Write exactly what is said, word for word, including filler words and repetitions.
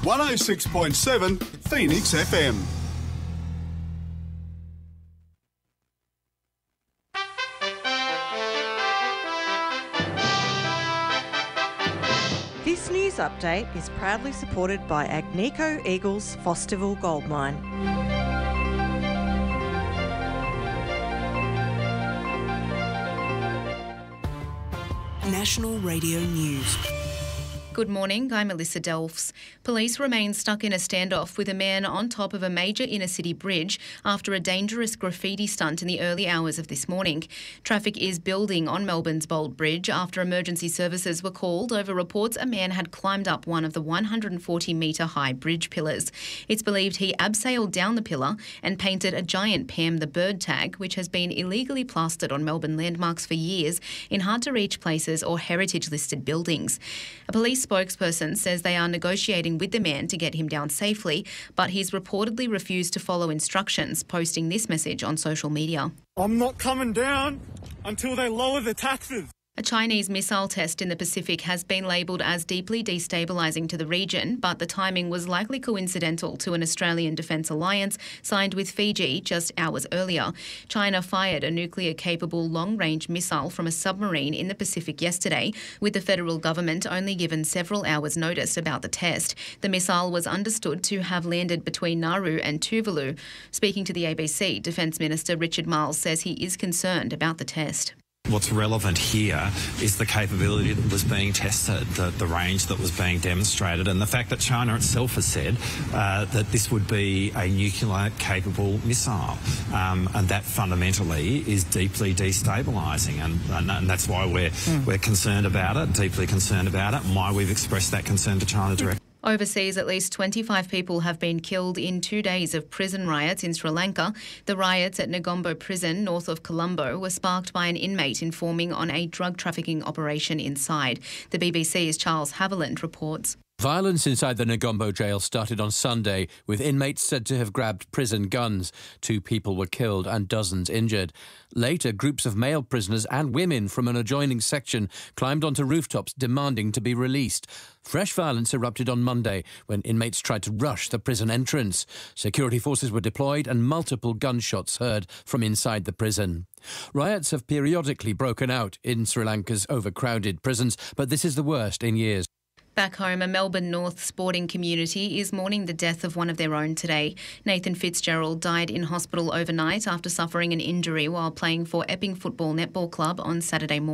one oh six point seven Phoenix F M. This news update is proudly supported by Agnico Eagles Fosterville Gold Mine. National Radio News. Good morning, I'm Melissa Delfs. Police remain stuck in a standoff with a man on top of a major inner-city bridge after a dangerous graffiti stunt in the early hours of this morning. Traffic is building on Melbourne's Bold Bridge after emergency services were called over reports a man had climbed up one of the one hundred forty metre high bridge pillars. It's believed he abseiled down the pillar and painted a giant Pam the Bird tag, which has been illegally plastered on Melbourne landmarks for years in hard-to-reach places or heritage-listed buildings. A police spokesperson says they are negotiating with the man to get him down safely, but he's reportedly refused to follow instructions, posting this message on social media. I'm not coming down until they lower the taxes. A Chinese missile test in the Pacific has been labelled as deeply destabilising to the region, but the timing was likely coincidental to an Australian defence alliance signed with Fiji just hours earlier. China fired a nuclear-capable long-range missile from a submarine in the Pacific yesterday, with the federal government only given several hours' notice about the test. The missile was understood to have landed between Nauru and Tuvalu. Speaking to the A B C, Defence Minister Richard Marles says he is concerned about the test. What's relevant here is the capability that was being tested, the, the range that was being demonstrated, and the fact that China itself has said uh, that this would be a nuclear-capable missile. Um, and that fundamentally is deeply destabilising, and, and, and that's why we're, mm. we're concerned about it, deeply concerned about it, and why we've expressed that concern to China directly. Overseas, at least twenty-five people have been killed in two days of prison riots in Sri Lanka. The riots at Negombo Prison, north of Colombo, were sparked by an inmate informing on a drug trafficking operation inside. The B B C's Charles Haviland reports. Violence inside the Negombo jail started on Sunday, with inmates said to have grabbed prison guns. Two people were killed and dozens injured. Later, groups of male prisoners and women from an adjoining section climbed onto rooftops demanding to be released. Fresh violence erupted on Monday when inmates tried to rush the prison entrance. Security forces were deployed and multiple gunshots heard from inside the prison. Riots have periodically broken out in Sri Lanka's overcrowded prisons, but this is the worst in years. Back home, a Melbourne North sporting community is mourning the death of one of their own today. Nathan Fitzgerald died in hospital overnight after suffering an injury while playing for Epping Football Netball Club on Saturday morning.